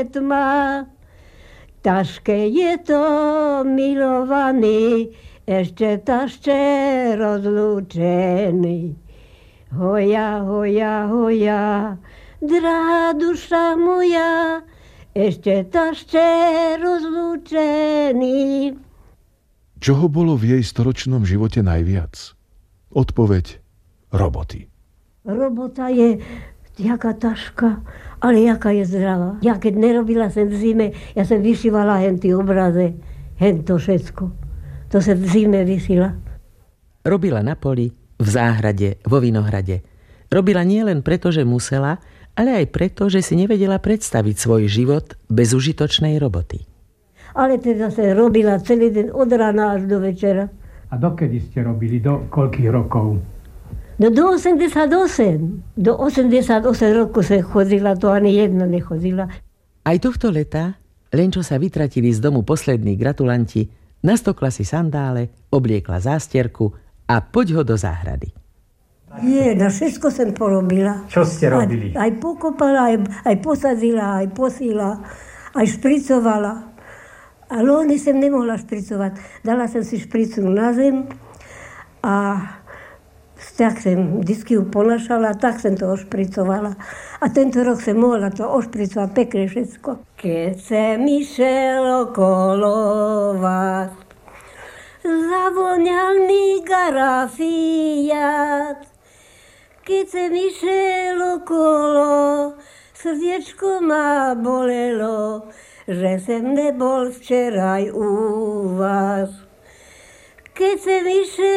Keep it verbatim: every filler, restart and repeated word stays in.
svet má. Ťažké je to, milovaný, ešte ťažšie rozlúčený. Hoja, hoja, hoja, drahá duša moja, ešte ťažšie rozlúčený. Čoho bolo v jej storočnom živote najviac? Odpoveď: roboty. Robota je jaká taška, ale jaká je zdravá. Ja keď nerobila som v zime, ja som vyšívala hen tie obraze, hen to všetko. To som v zime vysila. Robila na poli, v záhrade, vo vinohrade. Robila nie len preto, že musela, ale aj preto, že si nevedela predstaviť svoj život bez užitočnej roboty. Ale teda som robila celý deň od rána až do večera. A dokedy ste robili? Do koľkých rokov? No do osemdesiatosem. Do osemdesiatosem rokov som chodila, to ani jedna nechodila. Aj tohto leta, len čo sa vytratili z domu poslední gratulanti, nastokla si sandále, obliekla zástierku a poď ho do záhrady. Nie, na všetko som porobila. Čo ste robili? Aj, aj pokopala, aj, aj posadzila, aj posila, aj špricovala. A lóny som nemohla špricovať. Dala som si špricu na zem a tak som disky ponašala, tak som to ošpricovala. A tento rok som mohla to ošpricovať pekne všetko. Keď sem išiel okolo vás, zavoňal mi garafiat. Keď sem išiel okolo, srdiečko ma bolelo, že sem nebol včeraj u vás. Keď sem išiel